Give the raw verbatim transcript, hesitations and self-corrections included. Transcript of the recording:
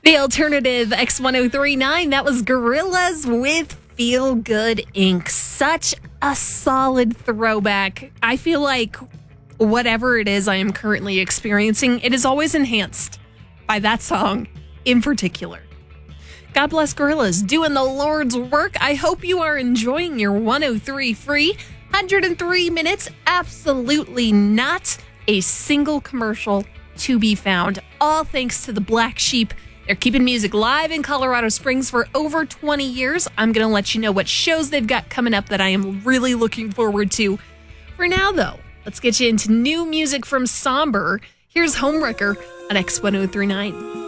The alternative X ten thirty-nine, that was Gorillaz with Feel Good Incorporated. Such a solid throwback. I feel like whatever it is I am currently experiencing, it is always enhanced by that song in particular. God bless Gorillaz doing the Lord's work. I hope you are enjoying your one oh three free. one hundred three minutes, absolutely not a single commercial to be found. All thanks to the Black Sheep. They're keeping music live in Colorado Springs for over twenty years. I'm going to let you know what shows they've got coming up that I am really looking forward to. For now, though, let's get you into new music from Somber. Here's Homewrecker on X ten thirty-nine.